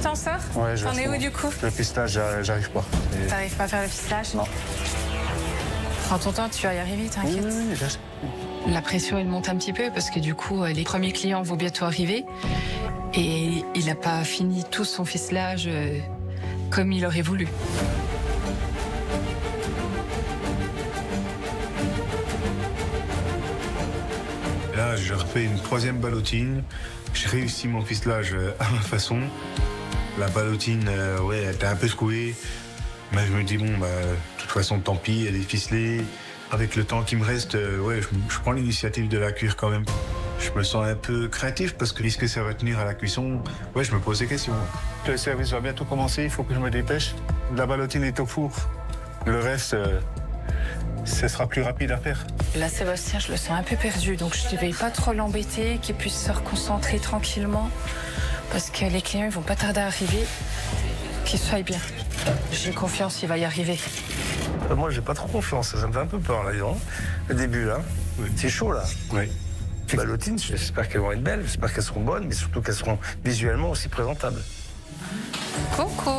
t'en sors? Ouais, je T'en es où reste du coup? Le pistage, j'arrive pas. Et... T'arrives pas à faire le ficelage? Non. Prends ton temps, tu vas y arriver, t'inquiète. Oui, je sais. La pression, elle monte un petit peu parce que du coup, les premiers clients vont bientôt arriver. Et il n'a pas fini tout son ficelage comme il aurait voulu. Là, je refais une troisième ballotine. J'ai réussi mon ficelage à ma façon. La ballotine, ouais, elle était un peu secouée. Mais je me dis, bon, bah, de toute façon, tant pis, elle est ficelée. Avec le temps qui me reste, ouais, je prends l'initiative de la cuire quand même. Je me sens un peu craintif parce que est-ce que ça va tenir à la cuisson? Ouais, je me pose des questions. Le service va bientôt commencer, il faut que je me dépêche. La ballotine est au four. Le reste, ce sera plus rapide à faire. Là, Sébastien, je le sens un peu perdu, donc je ne vais pas trop l'embêter, qu'il puisse se reconcentrer tranquillement, parce que les clients ne vont pas tarder à arriver, qu'il soit bien. J'ai confiance, il va y arriver. Moi, j'ai pas trop confiance, ça me fait un peu peur, là, disons. Le début, là. Oui. C'est chaud, là. Oui. Les ballotines, j'espère qu'elles vont être belles, j'espère qu'elles seront bonnes, mais surtout qu'elles seront visuellement aussi présentables. Coucou.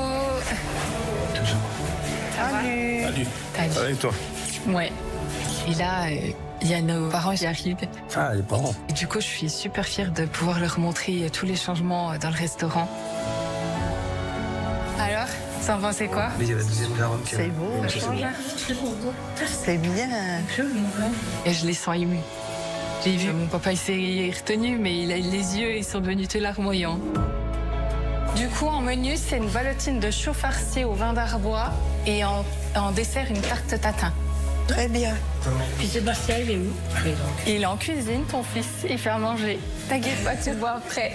Salut. Salut. Salut. Et toi? Ouais. Et là, il y a nos parents qui arrivent. Ah, les parents. Et du coup, je suis super fière de pouvoir leur montrer tous les changements dans le restaurant. Alors, t'en pensais quoi? Mais il y a la deuxième daronne qui C'est beau, Ça change. c'est bien. Et je les sens émus. J'ai vu, mon papa il s'est retenu, mais les yeux ils sont devenus tout larmoyants. Du coup, en menu, c'est une ballotine de choux farci au vin d'Arbois et en dessert, une tarte tatin. Très bien. Puis Sébastien, il est où? Il est en cuisine, ton fils, il fait à manger. T'inquiète pas, tu le bois après.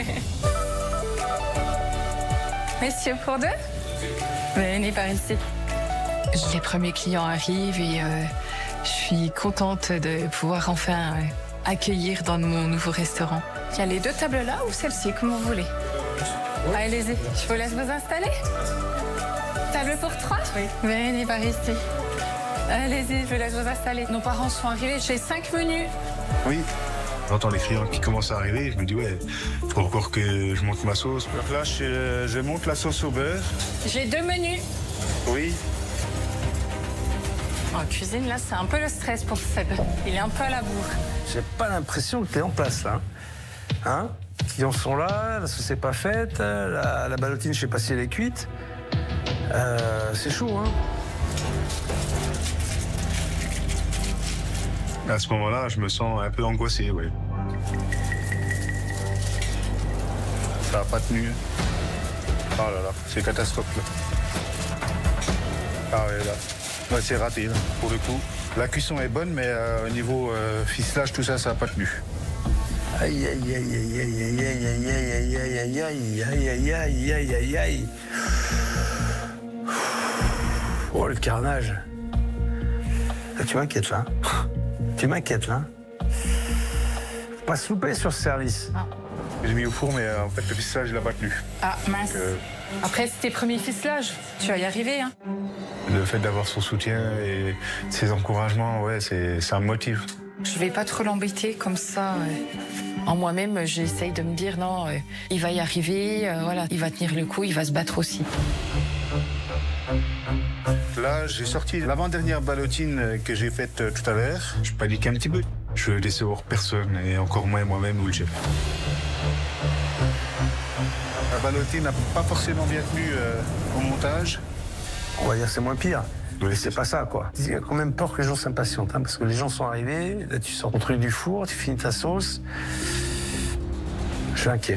Messieurs, pour deux? Venez par ici. Les premiers clients arrivent et je suis contente de pouvoir enfin accueillir dans mon nouveau restaurant. Il y a les deux tables là ou celle-ci, comme vous voulez. Allez-y, je vous laisse vous installer. Table pour trois? Oui. Venez par ici. Allez-y, je vous laisse vous installer. Nos parents sont arrivés, j'ai 5 menus. Oui. J'entends les clients qui commencent à arriver, je me dis, ouais, faut encore que je monte ma sauce. Donc là, je monte la sauce au beurre. J'ai 2 menus. Oui. En cuisine, là, c'est un peu le stress pour Seb. Il est un peu à la bourre. J'ai pas l'impression que t'es en place, là. Hein? Les clients sont là, la sauce n'est pas faite, la ballotine, je sais pas si elle est cuite. C'est chaud, hein? À ce moment-là, je me sens un peu angoissé, ouais. Ça n'a pas tenu. Oh là là, c'est catastrophe là. Ah ouais, là. Ouais, c'est raté là, pour le coup. La cuisson est bonne, mais au niveau ficelage, tout ça, ça n'a pas tenu. Aïe, aïe, aïe, aïe, aïe, aïe, aïe, aïe, aïe, aïe, aïe, aïe, aïe, aïe, aïe, aïe, aïe. Oh, le carnage. Là, tu m'inquiètes, là. Tu m'inquiètes, là. Faut pas se louper sur ce service. J'ai mis au four, mais en fait, le ficelage, il n'a pas tenu. Ah, mince. Après, c'est tes premiers ficelages. Tu vas y arriver, hein. Le fait d'avoir son soutien et ses encouragements, ouais, ça me motive. Je vais pas trop l'embêter comme ça. En moi-même, j'essaye de me dire non, il va y arriver, voilà, il va tenir le coup, il va se battre aussi. Là, j'ai sorti l'avant-dernière ballotine que j'ai faite tout à l'heure. Je panique un petit peu. Je veux décevoir personne et encore moins moi-même ou le chef. La ballotine n'a pas forcément bien tenu au montage. On va dire que c'est moins pire. Oui, Mais c'est pas ça, quoi. Il y a quand même peur que les gens s'impatientent, hein, parce que les gens sont arrivés, là tu sors ton truc du four, tu finis ta sauce. Je suis inquiet.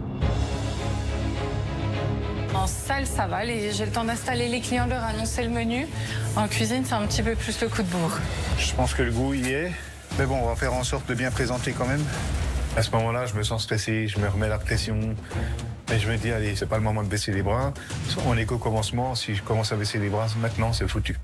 En salle, ça va, j'ai le temps d'installer les clients, de leur annoncer le menu. En cuisine, c'est un petit peu plus le coup de bourre. Je pense que le goût y est. Mais bon, on va faire en sorte de bien présenter quand même. À ce moment-là, je me sens stressé, je me remets la pression. Et je me dis, allez, c'est pas le moment de baisser les bras. On est qu'au commencement, si je commence à baisser les bras, maintenant, c'est foutu.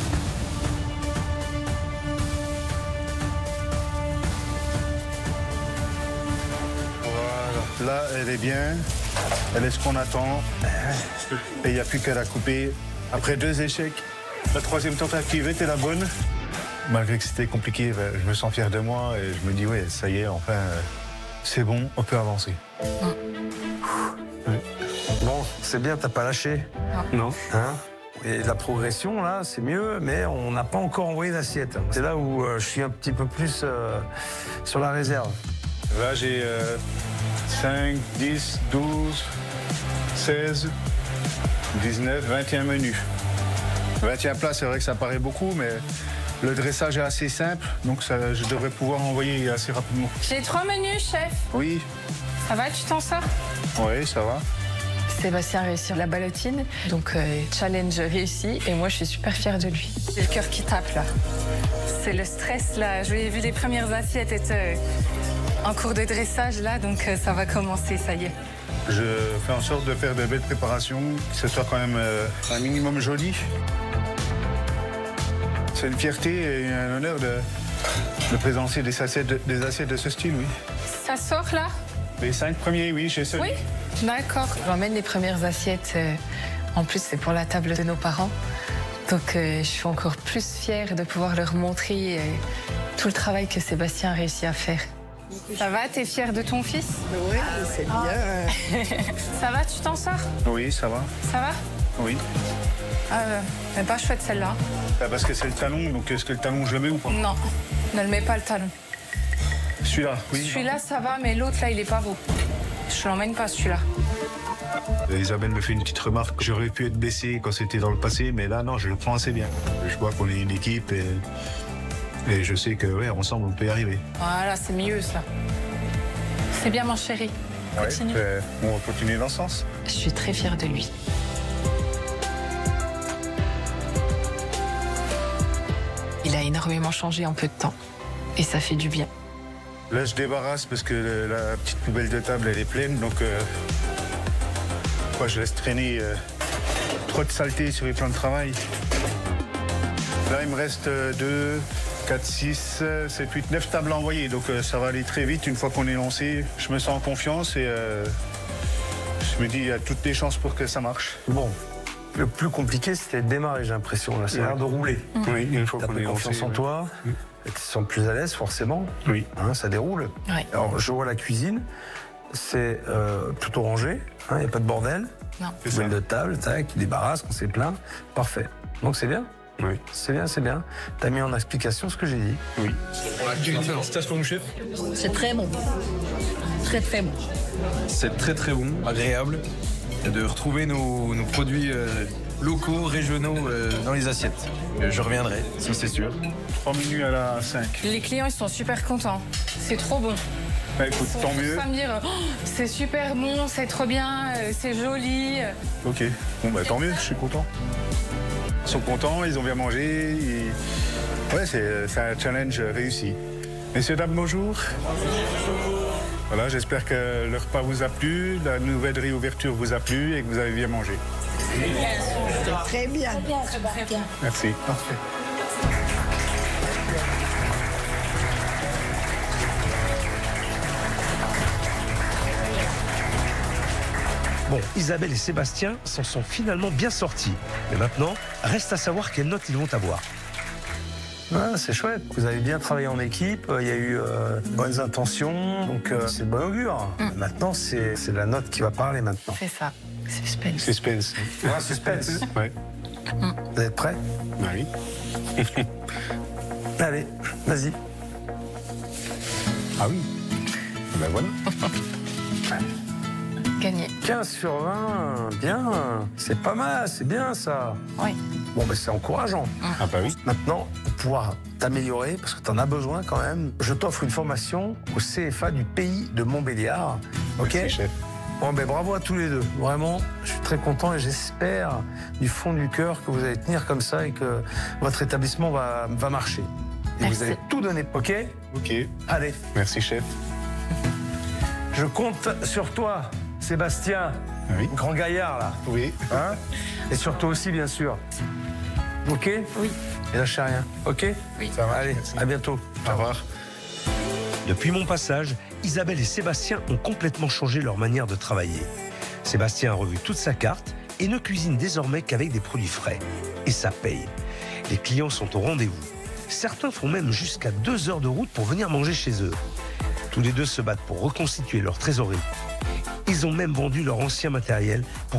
Voilà. Là, elle est bien. Elle est ce qu'on attend. Et il n'y a plus qu'à la couper. Après 2 échecs, la 3e tentative était la bonne. Malgré que c'était compliqué, je me sens fier de moi et je me dis, ouais, ça y est, enfin, c'est bon, on peut avancer. Bon, c'est bien, t'as pas lâché. Non. Hein? Et la progression, là, c'est mieux, mais on n'a pas encore envoyé d'assiette. C'est là où je suis un petit peu plus sur la réserve. Là, j'ai 5, 10, 12, 16, 19, 21 menus. 21 plats, c'est vrai que ça paraît beaucoup, mais le dressage est assez simple, donc je devrais pouvoir envoyer assez rapidement. J'ai 3 menus, chef. Oui, Ça va, tu t'en sors? oui, ça va. Sébastien réussit la ballotine, donc challenge réussi, et moi je suis super fière de lui. J'ai le cœur qui tape là. C'est le stress là. Je lui ai vu les premières assiettes être en cours de dressage là, donc ça va commencer, ça y est. Je fais en sorte de faire de belles préparations, que ce soit quand même un minimum joli. C'est une fierté et un honneur de présenter des assiettes de ce style, oui. Ça sort là? Les 5 premiers, oui, j'ai celui. Oui? D'accord. J'emmène les premières assiettes. En plus, c'est pour la table de nos parents. Donc, je suis encore plus fière de pouvoir leur montrer tout le travail que Sébastien a réussi à faire. Ça va? T'es fière de ton fils? Oui, c'est bien. Ça va? Tu t'en sors? Oui, ça va. Ça va? Oui. Mais pas chouette celle-là. Parce que c'est le talon, donc est-ce que le talon, je le mets ou pas? Non, ne le mets pas le talon. Celui-là, oui. Celui-là, ça va, mais l'autre, là, il est pas beau. Je l'emmène pas, celui-là. Isabelle me fait une petite remarque. J'aurais pu être baissé quand c'était dans le passé, mais là, non, je le prends assez bien. Je vois qu'on est une équipe et je sais que, ouais, ensemble, on peut y arriver. Voilà, c'est mieux, ça. C'est bien, mon chéri. Continue. On va continuer dans ce sens. Je suis très fière de lui. Il a énormément changé en peu de temps. Et ça fait du bien. Là, je débarrasse parce que la petite poubelle de table, elle est pleine, donc je laisse traîner trop de saleté sur les plans de travail. Là, il me reste 2, 4, 6, 7, 8, 9 tables à envoyer, donc ça va aller très vite une fois qu'on est lancé. Je me sens en confiance et je me dis, il y a toutes les chances pour que ça marche. Bon, le plus compliqué, c'était de démarrer, j'ai l'impression. Là, c'est l'air de rouler. Oui, une fois T'as qu'on pris est lancé. confiance en toi. Tu te sens plus à l'aise, forcément. Oui. Hein, ça déroule. Ouais. Alors, je vois la cuisine. C'est plutôt rangé. Il n'y a pas de bordel. Non. Poubelle de table, tac, qui débarrasse, on s'est plaint. Parfait. Donc, c'est bien. Oui. C'est bien, c'est bien. T'as mis en explication ce que j'ai dit. Oui. Félicitations mon chef. C'est très bon. Très très bon. C'est très très bon, agréable de retrouver nos produits locaux, régionaux dans les assiettes. Je reviendrai, ça c'est sûr. 3 minutes à la 5. Les clients, ils sont super contents. C'est trop bon. Bah, écoute, tant mieux. Ça me dire, oh, c'est super bon, c'est trop bien, c'est joli. Ok. Bon, bah tant mieux, je suis content. Ils sont contents, ils ont bien mangé. Ouais, c'est un challenge réussi. Messieurs, dames, bonjour. Voilà, j'espère que le repas vous a plu, la nouvelle réouverture vous a plu et que vous avez bien mangé. Très bien. Merci. Parfait. Bon, Isabelle et Sébastien s'en sont finalement bien sortis. Mais maintenant, reste à savoir quelles notes ils vont avoir. Ah, c'est chouette. Vous avez bien travaillé en équipe. Il y a eu de bonnes intentions. Donc, c'est de bon augure. Maintenant, c'est la note qui va parler maintenant. C'est ça. Suspense. Suspense. Ouais, suspense. Ouais. Vous êtes prêts? Oui. Allez, vas-y. Ah oui. Ben voilà. Gagné. 15 sur 20, bien. C'est pas mal, c'est bien ça. Oui. Bon, ben, c'est encourageant. Ah bah oui. Maintenant, pour pouvoir t'améliorer, parce que tu en as besoin quand même, je t'offre une formation au CFA du pays de Montbéliard. Ok? Merci, chef. Bon, ben bravo à tous les deux. Vraiment, je suis très content et j'espère du fond du cœur que vous allez tenir comme ça et que votre établissement va marcher. Et Merci. vous allez tout donner, ok? Ok. Allez, Merci, chef. je compte sur toi, Sébastien, Oui. grand gaillard là. Oui. Hein? Et sur toi aussi, bien sûr. Ok? Oui. Et lâchez rien, ok? Oui. Ça va. Allez, Merci. à bientôt. Au revoir. Depuis mon passage, Isabelle et Sébastien ont complètement changé leur manière de travailler. Sébastien a revu toute sa carte et ne cuisine désormais qu'avec des produits frais. Et ça paye. Les clients sont au rendez-vous. Certains font même jusqu'à 2 heures de route pour venir manger chez eux. Tous les deux se battent pour reconstituer leur trésorerie. Ils ont même vendu leur ancien matériel pour